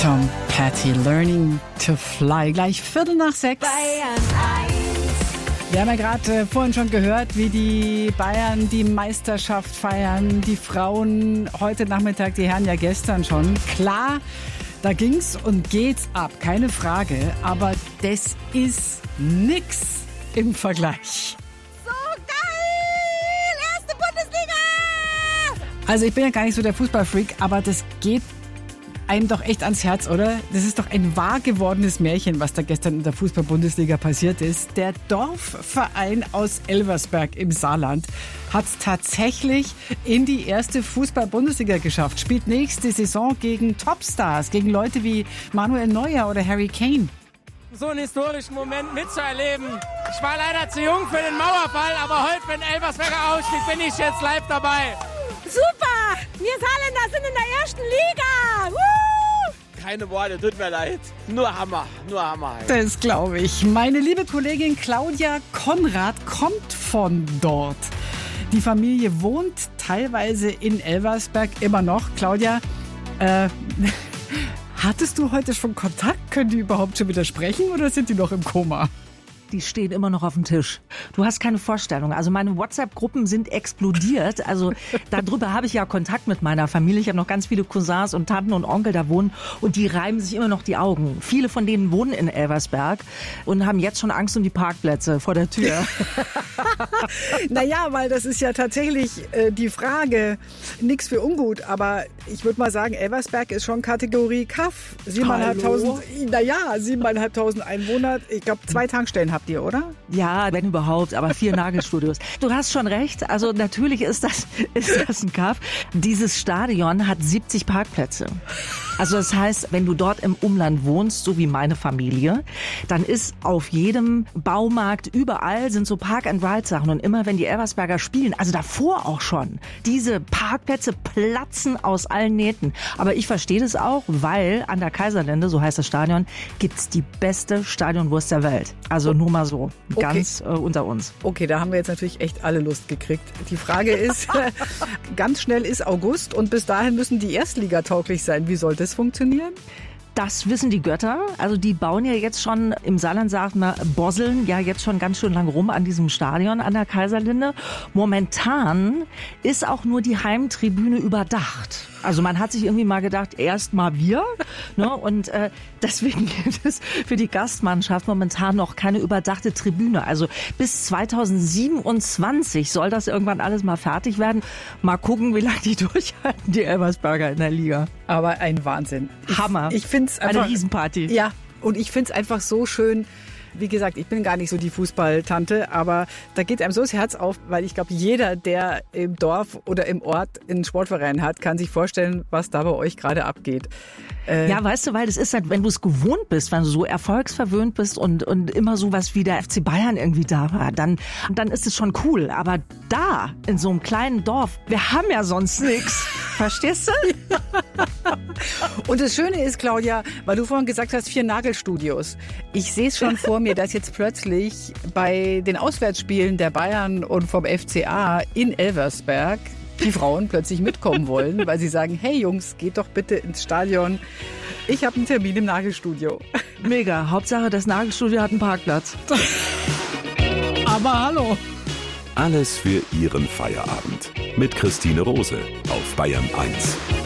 Tom Petty, Learning to Fly. Gleich 5:45. Wir haben ja gerade vorhin schon gehört, wie die Bayern die Meisterschaft feiern. Die Frauen heute Nachmittag, die Herren ja gestern schon. Klar, da ging's und geht's ab, keine Frage. Aber das ist nix im Vergleich. Also ich bin ja gar nicht so der Fußballfreak, aber das geht einem doch echt ans Herz, oder? Das ist doch ein wahr gewordenes Märchen, was da gestern in der Fußball-Bundesliga passiert ist. Der Dorfverein aus Elversberg im Saarland hat es tatsächlich in die erste Fußball-Bundesliga geschafft. Spielt nächste Saison gegen Topstars, gegen Leute wie Manuel Neuer oder Harry Kane. So einen historischen Moment mitzuerleben. Ich war leider zu jung für den Mauerfall, aber heute, wenn Elversberger ausstieg, bin ich jetzt live dabei. Super! Wir Saarländer sind in der ersten Liga! Woo! Keine Worte, tut mir leid. Nur Hammer. Das glaube ich. Meine liebe Kollegin Claudia Konrad kommt von dort. Die Familie wohnt teilweise in Elversberg immer noch. Claudia, hattest du heute schon Kontakt? Können die überhaupt schon wieder sprechen oder sind die noch im Koma? Die stehen immer noch auf dem Tisch. Du hast keine Vorstellung. Also meine WhatsApp-Gruppen sind explodiert. Also darüber habe ich ja Kontakt mit meiner Familie. Ich habe noch ganz viele Cousins und Tanten und Onkel da wohnen und die reiben sich immer noch die Augen. Viele von denen wohnen in Elversberg und haben jetzt schon Angst um die Parkplätze vor der Tür. Naja, weil das ist ja tatsächlich die Frage, nichts für ungut, aber ich würde mal sagen, Elversberg ist schon Kategorie Kaff. 7.500 Einwohner. Ich glaube, 2 Tankstellen habt ihr, oder? Ja, wenn überhaupt, aber 4 Nagelstudios. Du hast schon recht, also natürlich ist das ein Kaff. Dieses Stadion hat 70 Parkplätze. Also das heißt, wenn du dort im Umland wohnst, so wie meine Familie, dann ist auf jedem Baumarkt, überall sind so Park-and-Ride-Sachen. Und immer wenn die Elversberger spielen, also davor auch schon, diese Parkplätze platzen aus allen Nähten. Aber ich verstehe das auch, weil an der Kaiserlinde, so heißt das Stadion, gibt's die beste Stadionwurst der Welt. Also nur mal so, ganz unter uns. Okay, da haben wir jetzt natürlich echt alle Lust gekriegt. Die Frage ist, ganz schnell ist August und bis dahin müssen die Erstliga-tauglich sein. Wie soll das funktionieren? Das wissen die Götter. Also die bauen ja jetzt schon, im Saarland sagt man, bosseln ja jetzt schon ganz schön lang rum an diesem Stadion an der Kaiserlinde. Momentan ist auch nur die Heimtribüne überdacht. Also man hat sich irgendwie mal gedacht, erst mal wir. Ne? Und deswegen gibt es für die Gastmannschaft momentan noch keine überdachte Tribüne. Also bis 2027 soll das irgendwann alles mal fertig werden. Mal gucken, wie lange die durchhalten, die Elversberger in der Liga. Aber ein Wahnsinn. Hammer. Ich find's einfach, eine Riesenparty. Ja, und ich finde es einfach so schön. Wie gesagt, ich bin gar nicht so die Fußballtante, aber da geht einem so das Herz auf, weil ich glaube, jeder, der im Dorf oder im Ort einen Sportverein hat, kann sich vorstellen, was da bei euch gerade abgeht. Ja, weißt du, weil das ist halt, wenn du es gewohnt bist, wenn du so erfolgsverwöhnt bist und immer sowas wie der FC Bayern irgendwie da war, dann ist es schon cool. Aber da, in so einem kleinen Dorf, wir haben ja sonst nichts. Verstehst du? Und das Schöne ist, Claudia, weil du vorhin gesagt hast, 4 Nagelstudios. Ich sehe es schon vor mir, dass jetzt plötzlich bei den Auswärtsspielen der Bayern und vom FCA in Elversberg die Frauen plötzlich mitkommen wollen, weil sie sagen, hey Jungs, geht doch bitte ins Stadion. Ich habe einen Termin im Nagelstudio. Mega. Hauptsache, das Nagelstudio hat einen Parkplatz. Aber hallo. Alles für Ihren Feierabend. Mit Christine Rose auf Bayern 1.